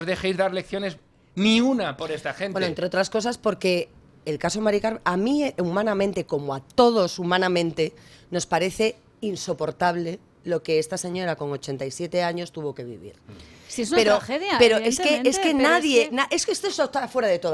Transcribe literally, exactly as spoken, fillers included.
dejéis dar lecciones ni una por esta gente. Bueno, entre otras cosas porque el caso Mari Carmen, a mí humanamente, como a todos humanamente, nos parece insoportable lo que esta señora con ochenta y siete años tuvo que vivir. Si es una pero, tragedia, pero es que, es que pero nadie, es que... Na, es que esto está fuera de todo.